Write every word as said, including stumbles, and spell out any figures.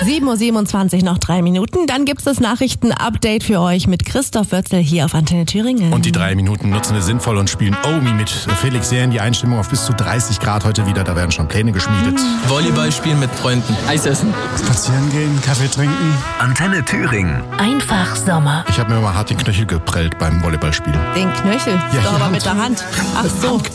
sieben Uhr siebenundzwanzig, noch drei Minuten. Dann gibt's das Nachrichten-Update für euch mit Christoph Wörzel hier auf Antenne Thüringen. Und die drei Minuten nutzen wir sinnvoll und spielen Omi mit Felix Jähn. Die Einstimmung auf bis zu dreißig Grad heute wieder. Da werden schon Pläne geschmiedet. Volleyball spielen mit Freunden. Eis essen. Spazieren gehen, Kaffee trinken. Antenne Thüringen. Einfach Sommer. Ich habe mir mal hart den Knöchel geprellt beim Volleyballspielen. Den Knöchel? Ja, Doch, die aber Hand. mit der Hand. Ach so.